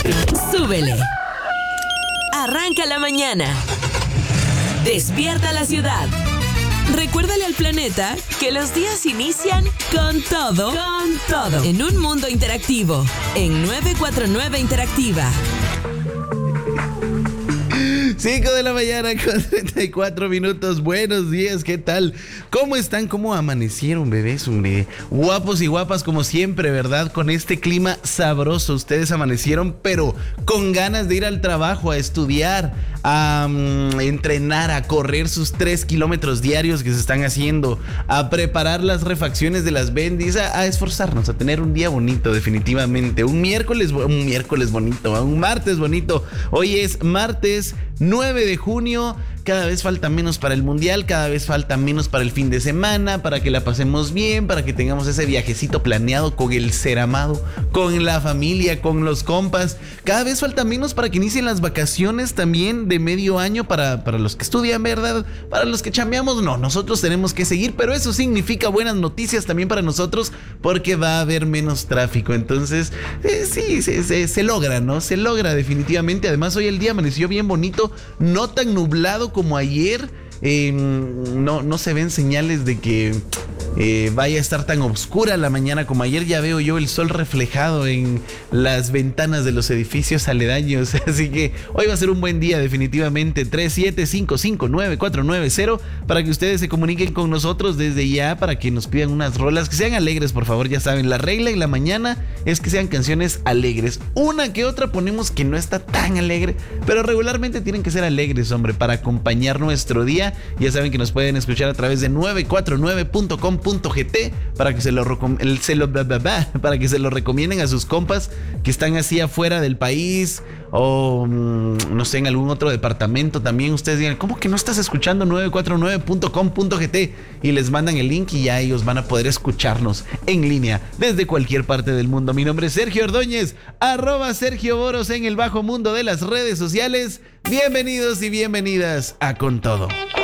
Súbele. Arranca la mañana. Despierta la ciudad. Recuérdale al planeta que los días inician con todo. Con todo. En un mundo interactivo. En 949 Interactiva. 5 de la mañana con 34 minutos. Buenos días, ¿qué tal? ¿Cómo están? ¿Cómo amanecieron, bebés? Guapos y guapas como siempre, ¿verdad? Con este clima sabroso. Ustedes amanecieron, pero con ganas de ir al trabajo, a estudiar, a entrenar, a correr sus 3 kilómetros diarios que se están haciendo, a preparar las refacciones de las bendis, a esforzarnos, a tener un día bonito, definitivamente. Un miércoles bonito, un martes bonito. Hoy es martes 9 de junio, cada vez falta menos para el mundial, cada vez falta menos para el fin de semana, para que la pasemos bien, para que tengamos ese viajecito planeado con el ser amado, con la familia, con los compas. Cada vez falta menos para que inicien las vacaciones también de medio año para los que estudian, ¿verdad? Para los que chambeamos, no, nosotros tenemos que seguir, pero eso significa buenas noticias también para nosotros porque va a haber menos tráfico. Entonces, sí, se logra, ¿no? Se logra definitivamente. Además, hoy el día amaneció bien bonito, no tan nublado como ayer. No se ven señales de que vaya a estar tan oscura la mañana como ayer. Ya veo yo el sol reflejado en las ventanas de los edificios aledaños. Así que hoy va a ser un buen día definitivamente. 37559490 para que ustedes se comuniquen con nosotros desde ya, para que nos pidan unas rolas que sean alegres, por favor. Ya saben, la regla en la mañana es que sean canciones alegres. Una que otra ponemos que no está tan alegre, pero regularmente tienen que ser alegres, hombre, para acompañar nuestro día. Ya saben que nos pueden escuchar a través de 949.com.gt para que se lo recomienden a sus compas que están así afuera del país o no sé, en algún otro departamento también. Ustedes digan, ¿cómo que no estás escuchando 949.com.gt? Y les mandan el link y ya ellos van a poder escucharnos en línea desde cualquier parte del mundo. Mi nombre es Sergio Ordóñez, @Sergio Boros en el bajo mundo de las redes sociales. Bienvenidos y bienvenidas a Con Todo.